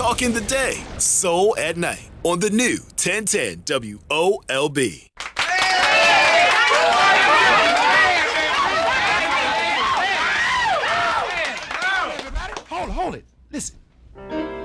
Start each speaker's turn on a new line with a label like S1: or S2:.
S1: Talking the day, soul at night on the new 1010 WOLB.
S2: Hold it. Listen,